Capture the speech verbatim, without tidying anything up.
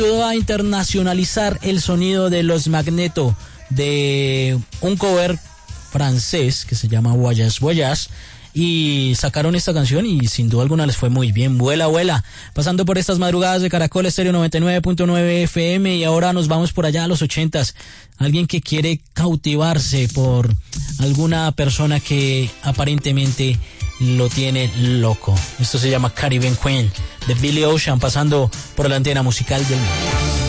ayudó a internacionalizar el sonido de los Magneto, de un cover francés que se llama Voyage Voyage, y sacaron esta canción y sin duda alguna les fue muy bien. Vuela, vuela, pasando por estas madrugadas de Caracol Estéreo noventa y nueve punto nueve F M, y ahora nos vamos por allá a los ochentas. Alguien que quiere cautivarse por alguna persona que aparentemente lo tiene loco. Esto se llama Caribbean Queen de Billy Ocean, pasando por la antena musical del mundo.